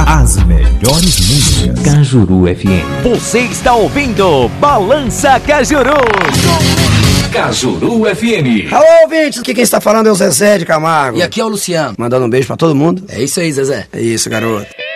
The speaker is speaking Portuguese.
As melhores músicas. Cajuru FM. Você está ouvindo Balança Cajuru. Cajuru FM. Alô, ouvintes, aqui quem está falando é o Zezé de Camargo. E aqui é o Luciano. Mandando um beijo pra todo mundo. É isso aí, Zezé. É isso, garoto.